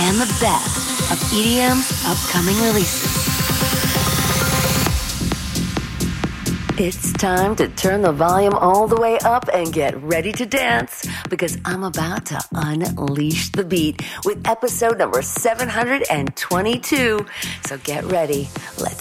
and the best of EDM's upcoming releases. It's time to turn the volume all the way up and get ready to dance, because I'm about to unleash the beat with episode number 722. So get ready. Let's